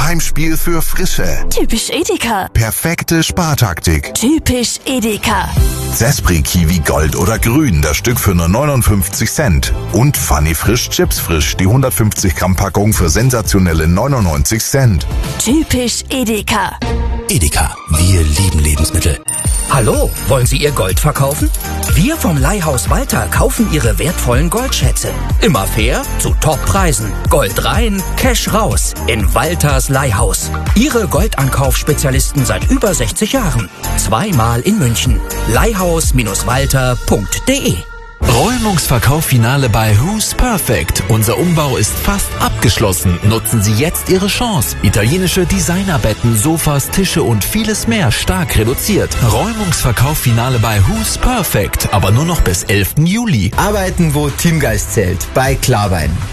Heimspiel für Frische. Typisch Edeka. Perfekte Spartaktik. Typisch Edeka. Zespri Kiwi Gold oder Grün, das Stück für nur 59 Cent. Und Funny Frisch Chips Frisch, die 150 Gramm Packung für sensationelle 99 Cent. Typisch Edeka. Edeka, wir lieben Lebensmittel. Hallo, wollen Sie Ihr Gold verkaufen? Wir vom Leihhaus Walter kaufen Ihre wertvollen Goldschätze. Immer fair, zu Toppreisen. Gold rein, Cash raus. In Walters Leihhaus. Ihre Goldankaufspezialisten seit über 60 Jahren. 2-mal in München. Leihhaus-walter.de. Räumungsverkauf-Finale bei Who's Perfect. Unser Umbau ist fast abgeschlossen. Nutzen Sie jetzt Ihre Chance. Italienische Designerbetten, Sofas, Tische und vieles mehr stark reduziert. Räumungsverkauf-Finale bei Who's Perfect. Aber nur noch bis 11. Juli. Arbeiten, wo Teamgeist zählt. Bei Klarwein.